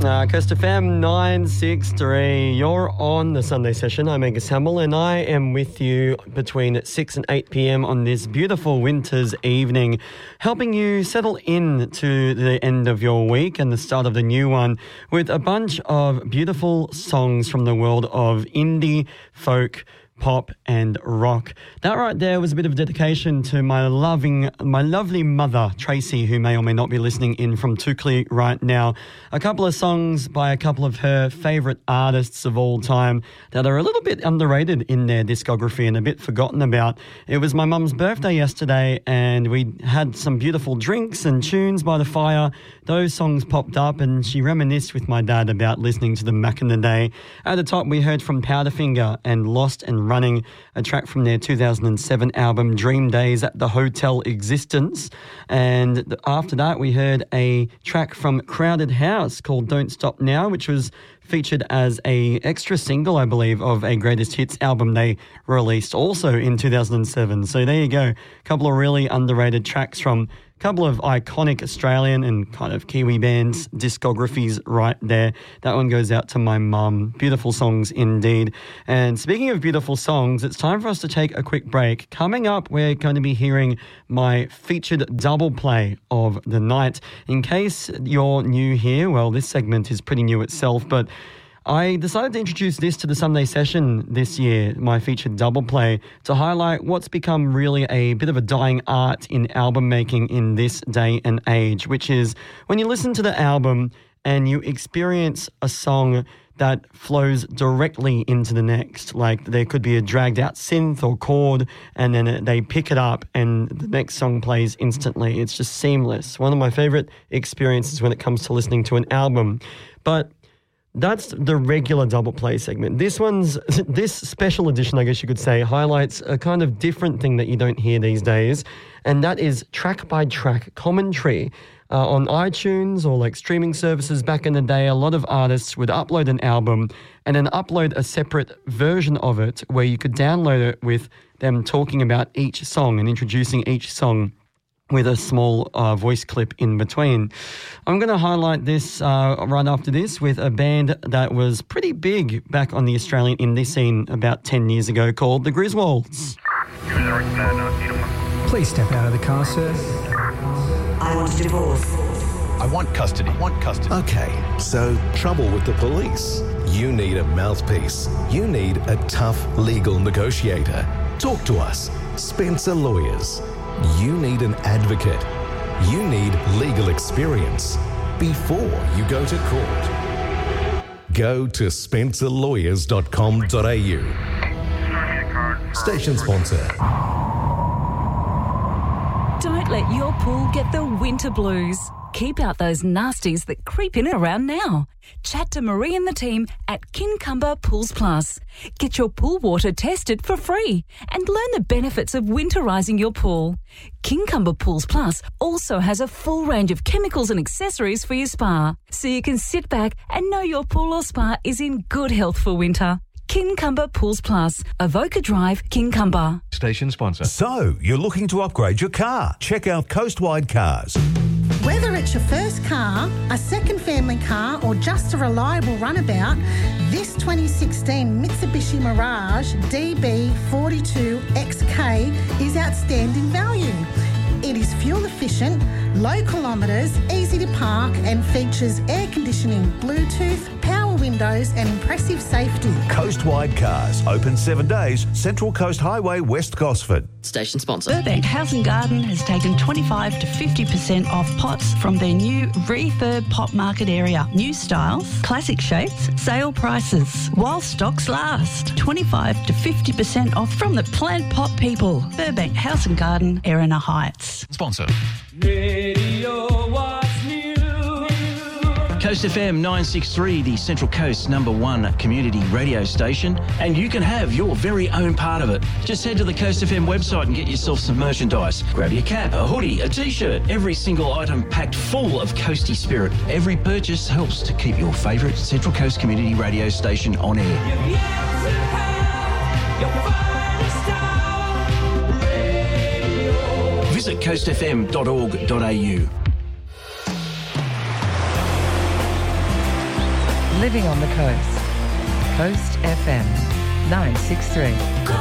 Coast FM 963. You're on the Sunday session. I'm Angus Hamill and I am with you between 6 and 8 p.m. on this beautiful winter's evening, helping you settle in to the end of your week and the start of the new one with a bunch of beautiful songs from the world of indie, folk, pop and rock. That right there was a bit of a dedication to my lovely mother, Tracy, who may or may not be listening in from Toukley right now. A couple of songs by a couple of her favourite artists of all time that are a little bit underrated in their discography and a bit forgotten about. It was my mum's birthday yesterday and we had some beautiful drinks and tunes by the fire. Those songs popped up and she reminisced with my dad about listening to them back in the day. At the top, we heard from Powderfinger and Lost and Running, a track from their 2007 album Dream Days at the Hotel Existence. And after that, we heard a track from Crowded House called Don't Stop Now, which was featured as a extra single, I believe, of a greatest hits album they released also in 2007. So there you go, a couple of really underrated tracks from a couple of iconic Australian and kind of Kiwi bands' discographies right there. That one goes out to my mum. Beautiful songs indeed. And speaking of beautiful songs, it's time for us to take a quick break. Coming up, we're going to be hearing my featured double play of the night. In case you're new here, well, this segment is pretty new itself, but I decided to introduce this to the Sunday session this year, my featured double play, to highlight what's become really a bit of a dying art in album making in this day and age, which is when you listen to the album and you experience a song that flows directly into the next. Like there could be a dragged out synth or chord and then they pick it up and the next song plays instantly. It's just seamless. One of my favourite experiences when it comes to listening to an album. But that's the regular double play segment. This special edition, I guess you could say, highlights a kind of different thing that you don't hear these days, and that is track by track commentary. On iTunes or like streaming services back in the day, a lot of artists would upload an album and then upload a separate version of it where you could download it with them talking about each song and introducing each song with a small voice clip in between. I'm going to highlight this right after this with a band that was pretty big back on the Australian indie scene about 10 years ago called the Griswolds. Please step out of the car, sir. I want a divorce. I want custody. Okay, so trouble with the police. You need a mouthpiece. You need a tough legal negotiator. Talk to us. Spencer Lawyers. You need an advocate. You need legal experience before you go to court. Go to spencerlawyers.com.au. Station sponsor. Don't let your pool get the winter blues. Keep out those nasties that creep in around now. Chat to Marie and the team at Kincumber Pools Plus. Get your pool water tested for free and learn the benefits of winterising your pool. Kincumber Pools Plus also has a full range of chemicals and accessories for your spa, so you can sit back and know your pool or spa is in good health for winter. Kincumber Pools Plus, Avoca Drive, Kincumber. Station sponsor. So, you're looking to upgrade your car? Check out Coastwide Cars. Whether it's your first car, a second family car or just a reliable runabout, this 2016 Mitsubishi Mirage DB42XK is outstanding value. It is fuel efficient, low kilometres, easy to park and features air conditioning, Bluetooth, power windows and impressive safety. Coastwide Cars, open 7 days, Central Coast Highway, West Gosford. Station sponsor. Burbank House and Garden has taken 25 to 50% off pots from their new refurb pot market area. New styles, classic shapes, sale prices. While stocks last. 25 to 50% off from the plant pot people. Burbank House and Garden, Erina Heights. Sponsor. Radio What's New. Coast FM 963, the Central Coast's #1 community radio station, and you can have your very own part of it. Just head to the Coast FM website and get yourself some merchandise. Grab your cap, a hoodie, a t-shirt, every single item packed full of coasty spirit. Every purchase helps to keep your favourite Central Coast community radio station on air. Visit coastfm.org.au. living on the coast. Coast FM 963.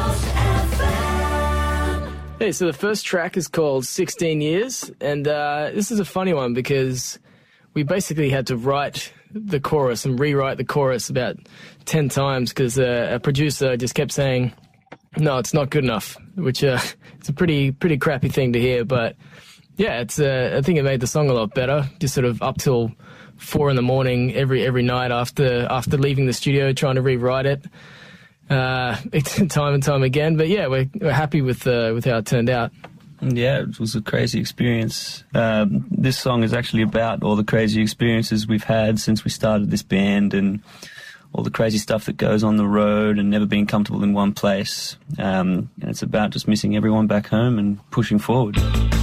Hey, so the first track is called 16 Years, and this is a funny one because we basically had to write the chorus and rewrite the chorus about 10 times because a producer just kept saying, no, it's not good enough, which it's a pretty crappy thing to hear, but yeah, it's I think it made the song a lot better, just sort of up till 4 a.m. every night after leaving the studio trying to rewrite it. Time and time again, but yeah, we're happy with how it turned out. Yeah, it was a crazy experience. This song is actually about all the crazy experiences we've had since we started this band and all the crazy stuff that goes on the road and never being comfortable in one place. And it's about just missing everyone back home and pushing forward.